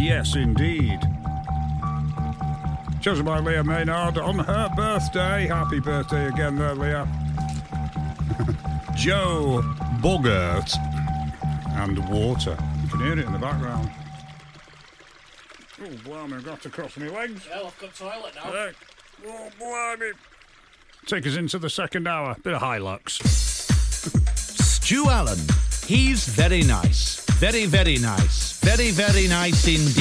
Yes, indeed. Chosen by Leah Maynard on her birthday. Happy birthday again there, Leah. Joe Boggart. And water. You can hear it in the background. Oh, blimey, I've got to cross my legs. Well, I've got toilet now. Oh, blimey. Take us into the second hour. Bit of Hilux. Stu Allen. He's very nice. Very, very nice. Very, very nice indeed.